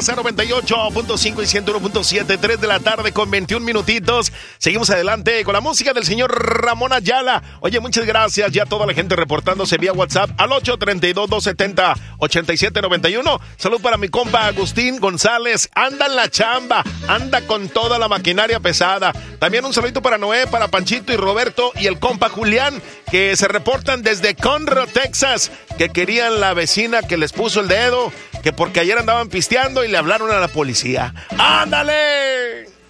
raza 98.5 y 101.7, 3 de la tarde con 21 minutitos. Seguimos adelante con la música del señor Ramón Ayala. Oye, muchas gracias ya toda la gente reportándose vía WhatsApp al 832-270-8791. Salud para mi compa Agustín González. Anda en la chamba, anda con toda la maquinaria pesada. También un saludito para Noé, para Panchito y Roberto y el compa Julián, que se reportan desde Conroe, Texas, que querían la vecina que les puso el dedo, que porque ayer andaban pisteando y le hablaron a la policía. ¡Ándale!